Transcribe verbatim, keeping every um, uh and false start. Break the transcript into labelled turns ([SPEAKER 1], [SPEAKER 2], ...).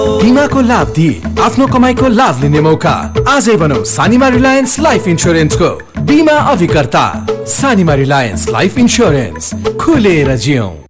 [SPEAKER 1] बीमाको लाभ दिए आफ्नो कमाईको लाभ लिने मौका। आजै बनौ सानिमा रिलायन्स लाइफ इन्स्योरेन्सको बीमा अभिकर्ता। सानिमा रिलायन्स लाइफ इन्स्योरेन्स, खुलेर जियौं।